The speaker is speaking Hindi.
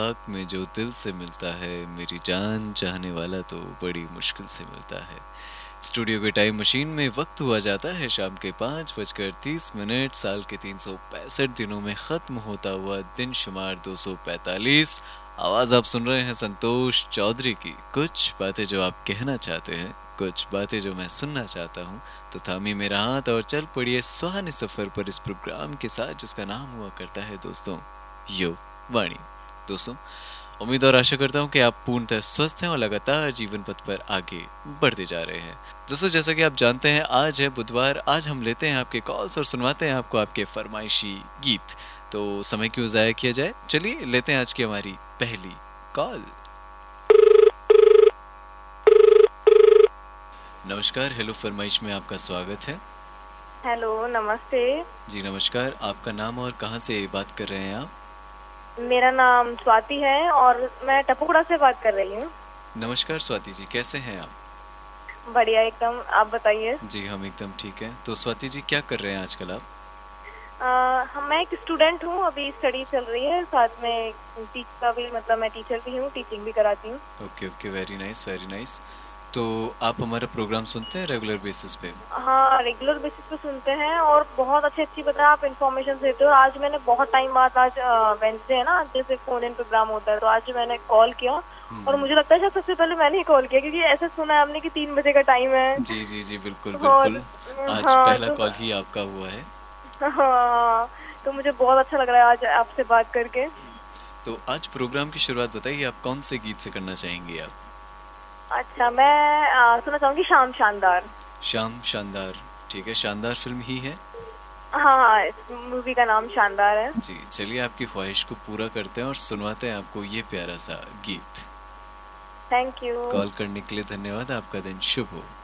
आँख में जो दिल से मिलता है, मेरी जान चाहने वाला तो बड़ी मुश्किल से मिलता है। स्टूडियो के टाइम मशीन में वक्त हुआ जाता है शाम के 5:30 साल के 365 दिनों में ख़त्म होता हुआ दिन शुमार 245। आवाज़ आप सुन रहे हैं संतोष चौधरी की। कुछ बातें जो आप कहना चाहते हैं, कुछ बातें जो मैं सुनना चाहता हूँ, तो थामी मेरा हाथ और चल पड़िए सुहाने सफ़र पर इस प्रोग्राम के साथ जिसका नाम हुआ करता है दोस्तों यो वाणी। दोस्तों, उम्मीद और आशा करता हूँ कि आप पूर्णतः स्वस्थ हैं और लगातार जीवन पथ पर आगे बढ़ते जा रहे हैं। दोस्तों, जैसा कि आप जानते हैं, आज है बुधवार। आज हम लेते हैं आपके कॉल्स और सुनवाते हैं आपको आपके फरमाइशी गीत। तो समय क्यों ज़ाया किया जाए, चलिए लेते हैं आज की हमारी पहली कॉल। नमस्कार, हेलो फरमाइश में आपका स्वागत है। हेलो, नमस्ते। जी नमस्कार, आपका नाम और कहाँ से बात कर रहे हैं आप? मेरा नाम स्वाति है और मैं टपुकड़ा से बात कर रही हूँ। नमस्कार स्वाति जी, कैसे हैं आप? बढ़िया एकदम, आप बताइए। जी हम एकदम ठीक हैं। तो स्वाति जी, क्या कर रहे हैं आजकल आप? मैं एक स्टूडेंट हूँ, अभी स्टडी चल रही है, साथ में टीच का भी, मतलब मैं टीचर भी हूँ, टीचिंग भी कराती हूँ। Okay okay, very nice very nice. तो आप हमारा प्रोग्राम सुनते हैं रेगुलर बेसिस पे? हाँ, रेगुलर बेसिस पे सुनते हैं और बहुत अच्छी बताया, आप इन्फॉर्मेशन देते हो। आज मैंने बहुत टाइम बाद, आज वेंसडे है ना, जैसे फोन इन प्रोग्राम होता है, तो आज मैंने कॉल किया और मुझे लगता है शायद सबसे पहले मैंने ही कॉल किया, क्योंकि ऐसे सुना है हमने कि 3 बजे का टाइम है। जी जी जी, बिल्कुल और बिल्कुल। आज हाँ पहला तो कॉल ही आपका हुआ है। हाँ, तो मुझे बहुत अच्छा लग रहा है आज आपसे बात करके। तो आज प्रोग्राम की शुरुआत बताइए, आप कौन से गीत से करना चाहेंगे आप? अच्छा, मैं सुनना चाहूंगी शाम शानदार। शाम शानदार, ठीक है। शानदार फिल्म ही है? हाँ, इस मूवी का नाम शानदार है। जी, चलिए आपकी ख्वाहिश को पूरा करते हैं और सुनवाते हैं आपको ये प्यारा सा गीत। Thank you. कॉल करने के लिए धन्यवाद, आपका दिन शुभ हो।